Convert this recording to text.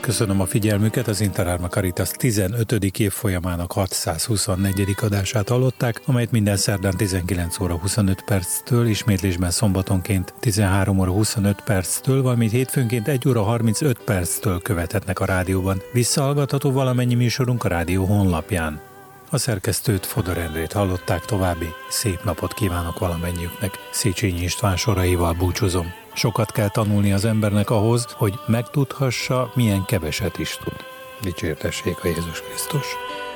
Köszönöm a figyelmüket, az Interárma Caritas 15. évfolyamának 624. adását hallották, amelyet minden szerdán 19 óra 25 perctől, ismétlésben szombatonként 13 óra 25 perctől, valamint hétfőnként 1 óra 35 perctől követhetnek a rádióban. Visszahallgatható valamennyi műsorunk a rádió honlapján. A szerkesztőt, Fodor Endrét hallották, további szép napot kívánok valamennyiüknek. Széchenyi István soraival búcsúzom. Sokat kell tanulni az embernek ahhoz, hogy megtudhassa, milyen keveset is tud. Dicsértessék a Jézus Krisztus!